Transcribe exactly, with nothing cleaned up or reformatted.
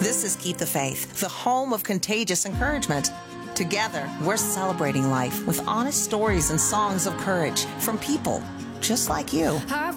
This is Keep the Faith, the home of contagious encouragement. Together, we're celebrating life with honest stories and songs of courage from people just like you.